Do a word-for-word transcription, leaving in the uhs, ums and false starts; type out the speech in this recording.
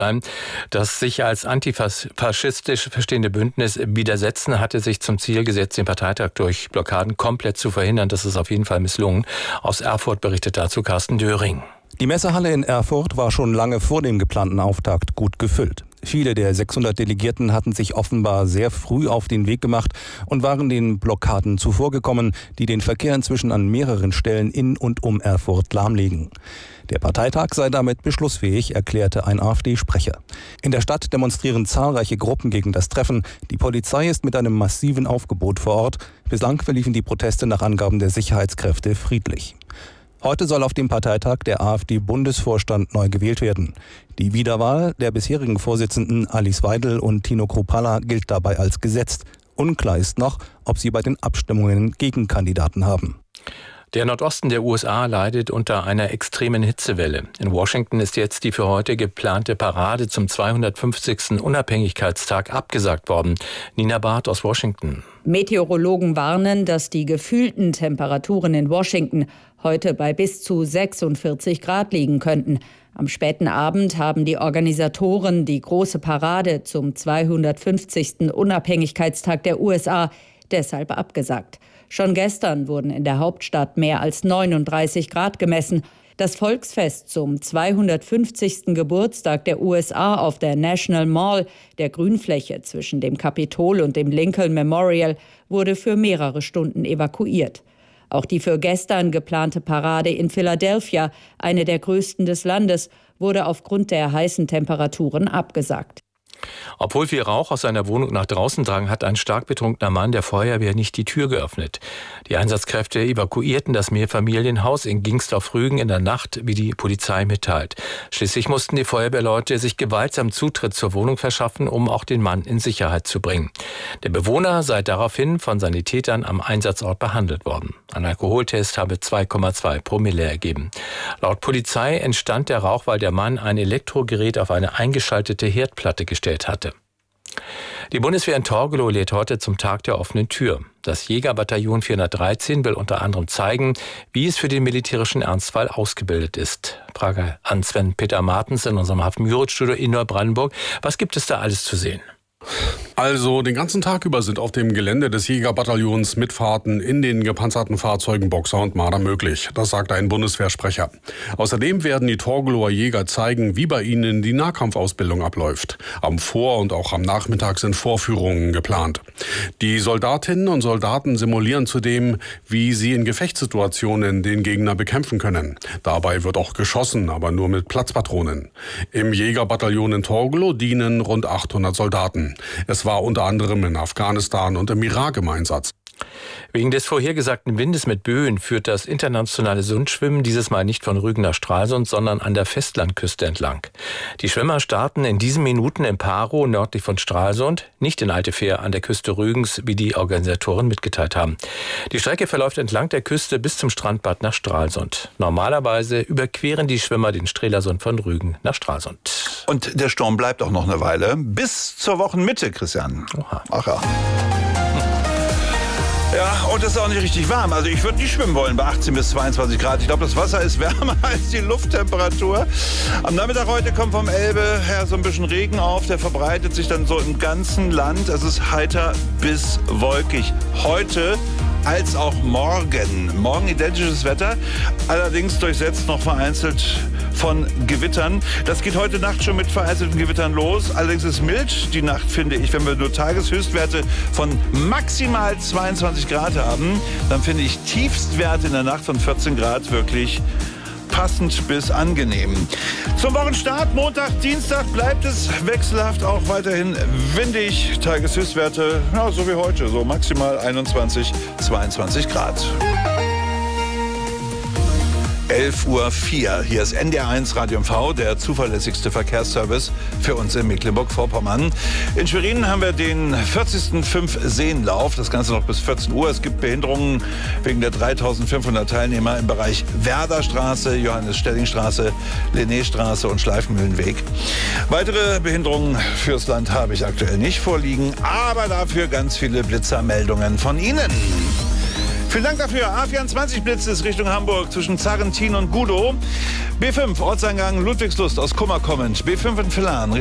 Das sich als antifaschistisch verstehende Bündnis Widersetzen hatte sich zum Ziel gesetzt, den Parteitag durch Blockaden komplett zu verhindern. Das ist auf jeden Fall misslungen. Aus Erfurt berichtet dazu Carsten Döring. Die Messehalle in Erfurt war schon lange vor dem geplanten Auftakt gut gefüllt. Viele der sechshundert Delegierten hatten sich offenbar sehr früh auf den Weg gemacht und waren den Blockaden zuvorgekommen, die den Verkehr inzwischen an mehreren Stellen in und um Erfurt lahmlegen. Der Parteitag sei damit beschlussfähig, erklärte ein AfD-Sprecher. In der Stadt demonstrieren zahlreiche Gruppen gegen das Treffen. Die Polizei ist mit einem massiven Aufgebot vor Ort. Bislang verliefen die Proteste nach Angaben der Sicherheitskräfte friedlich. Heute soll auf dem Parteitag der AfD-Bundesvorstand neu gewählt werden. Die Wiederwahl der bisherigen Vorsitzenden Alice Weidel und Tino Kruppalla gilt dabei als gesetzt. Unklar ist noch, ob sie bei den Abstimmungen Gegenkandidaten haben. Der Nordosten der U S A leidet unter einer extremen Hitzewelle. In Washington ist jetzt die für heute geplante Parade zum zweihundertfünfzigsten Unabhängigkeitstag abgesagt worden. Nina Barth aus Washington. Meteorologen warnen, dass die gefühlten Temperaturen in Washington heute bei bis zu sechsundvierzig Grad liegen könnten. Am späten Abend haben die Organisatoren die große Parade zum zweihundertfünfzigsten Unabhängigkeitstag der U S A deshalb abgesagt. Schon gestern wurden in der Hauptstadt mehr als neununddreißig Grad gemessen. Das Volksfest zum zweihundertfünfzigsten Geburtstag der U S A auf der National Mall, der Grünfläche zwischen dem Kapitol und dem Lincoln Memorial, wurde für mehrere Stunden evakuiert. Auch die für gestern geplante Parade in Philadelphia, eine der größten des Landes, wurde aufgrund der heißen Temperaturen abgesagt. Obwohl viel Rauch aus seiner Wohnung nach draußen drang, hat ein stark betrunkener Mann der Feuerwehr nicht die Tür geöffnet. Die Einsatzkräfte evakuierten das Mehrfamilienhaus in Gingsdorf-Rügen in der Nacht, wie die Polizei mitteilt. Schließlich mussten die Feuerwehrleute sich gewaltsam Zutritt zur Wohnung verschaffen, um auch den Mann in Sicherheit zu bringen. Der Bewohner sei daraufhin von Sanitätern am Einsatzort behandelt worden. Ein Alkoholtest habe zwei Komma zwei Promille ergeben. Laut Polizei entstand der Rauch, weil der Mann ein Elektrogerät auf eine eingeschaltete Herdplatte gestellt hatte. Die Bundeswehr in Torgelow lädt heute zum Tag der offenen Tür. Das Jägerbataillon vierhundertdreizehn will unter anderem zeigen, wie es für den militärischen Ernstfall ausgebildet ist. Frage an Sven-Peter Martens in unserem Hafen-Müritz-Studio in Neubrandenburg. Was gibt es da alles zu sehen? Also den ganzen Tag über sind auf dem Gelände des Jägerbataillons Mitfahrten in den gepanzerten Fahrzeugen Boxer und Marder möglich. Das sagt ein Bundeswehrsprecher. Außerdem werden die Torgelower Jäger zeigen, wie bei ihnen die Nahkampfausbildung abläuft. Am Vor- und auch am Nachmittag sind Vorführungen geplant. Die Soldatinnen und Soldaten simulieren zudem, wie sie in Gefechtssituationen den Gegner bekämpfen können. Dabei wird auch geschossen, aber nur mit Platzpatronen. Im Jägerbataillon in Torgelow dienen rund achthundert Soldaten. Es war unter anderem in Afghanistan und im Irak im Einsatz. Wegen des vorhergesagten Windes mit Böen führt das internationale Sundschwimmen dieses Mal nicht von Rügen nach Stralsund, sondern an der Festlandküste entlang. Die Schwimmer starten in diesen Minuten in Parow nördlich von Stralsund, nicht in Altefähr an der Küste Rügens, wie die Organisatoren mitgeteilt haben. Die Strecke verläuft entlang der Küste bis zum Strandbad nach Stralsund. Normalerweise überqueren die Schwimmer den Strelasund von Rügen nach Stralsund. Und der Sturm bleibt auch noch eine Weile, bis zur Wochenmitte, Christian. Oha. Ach ja. Ja, und es ist auch nicht richtig warm. Also ich würde nicht schwimmen wollen bei achtzehn bis zweiundzwanzig Grad. Ich glaube, das Wasser ist wärmer als die Lufttemperatur. Am Nachmittag heute kommt vom Elbe her so ein bisschen Regen auf. Der verbreitet sich dann so im ganzen Land. Es ist heiter bis wolkig. Heute als auch morgen. Morgen identisches Wetter, allerdings durchsetzt noch vereinzelt von Gewittern. Das geht heute Nacht schon mit vereinzelten Gewittern los. Allerdings ist mild die Nacht, finde ich. Wenn wir nur Tageshöchstwerte von maximal zweiundzwanzig Grad haben, dann finde ich Tiefstwerte in der Nacht von vierzehn Grad wirklich passend bis angenehm. Zum Wochenstart, Montag, Dienstag bleibt es wechselhaft auch weiterhin windig. Tageshöchstwerte, ja, so wie heute, so maximal einundzwanzig, zweiundzwanzig Grad. elf Uhr vier. Hier ist N D R eins Radio M V, der zuverlässigste Verkehrsservice für uns in Mecklenburg-Vorpommern. In Schwerin haben wir den vierzigsten Fünf-Seenlauf. Das Ganze noch bis vierzehn Uhr. Es gibt Behinderungen wegen der dreitausendfünfhundert Teilnehmer im Bereich Werderstraße, Johannes-Stelling-Straße, Linnéstraße und Schleifenmühlenweg. Weitere Behinderungen fürs Land habe ich aktuell nicht vorliegen, aber dafür ganz viele Blitzermeldungen von Ihnen. Vielen Dank dafür. A vierundzwanzig Blitz ist Richtung Hamburg zwischen Zarrentin und Gudow. B fünf, Ortseingang Ludwigslust aus Kummer kommend. B fünf in Villan.